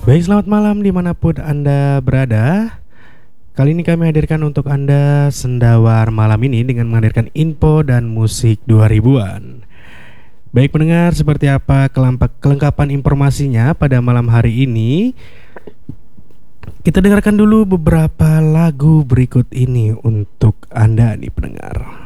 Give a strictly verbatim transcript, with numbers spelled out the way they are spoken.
Baik, selamat malam dimanapun Anda berada. Kali ini kami hadirkan untuk Anda Sendawar malam ini dengan menghadirkan info dan musik dua ribuan. Baik pendengar, seperti apa kelampak, kelengkapan informasinya pada malam hari ini? Kita dengarkan dulu beberapa lagu berikut ini untuk Anda nih pendengar.